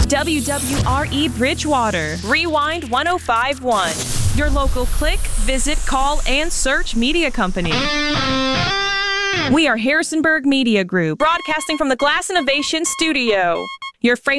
WWRE Bridgewater, Rewind 105.1. Your local click, visit, call, and search media company. We are Harrisonburg Media Group, broadcasting from the Glass Innovation Studio. Your frame